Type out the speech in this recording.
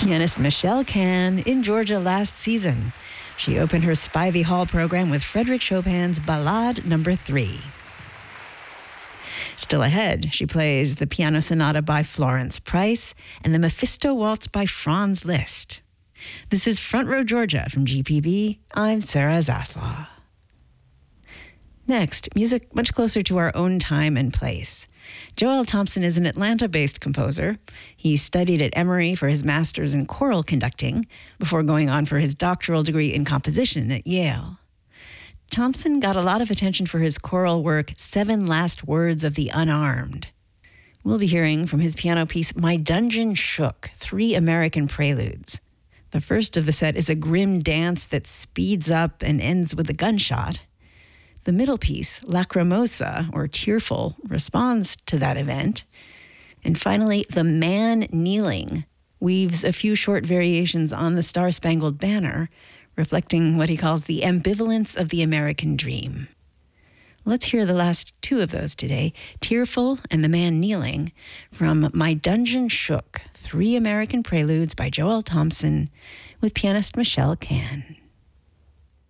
Pianist Michelle Kahn in Georgia last season. She opened her Spivey Hall program with Frédéric Chopin's Ballade No. 3. Still ahead, she plays the Piano Sonata by Florence Price and the Mephisto Waltz by Franz Liszt. This is Front Row Georgia from GPB. I'm Sarah Zaslaw. Next, music much closer to our own time and place. Joel Thompson is an Atlanta-based composer. He studied at Emory for his master's in choral conducting before going on for his doctoral degree in composition at Yale. Thompson got a lot of attention for his choral work, Seven Last Words of the Unarmed. We'll be hearing from his piano piece, My Dungeon Shook, 3 American preludes. The first of the set is a grim dance that speeds up and ends with a gunshot. The middle piece, Lacrimosa, or Tearful, responds to that event. And finally, The Man Kneeling weaves a few short variations on the Star-Spangled Banner, reflecting what he calls the ambivalence of the American dream. Let's hear the last 2 of those today, Tearful and The Man Kneeling, from My Dungeon Shook, 3 American preludes by Joel Thompson, with pianist Michelle Kahn.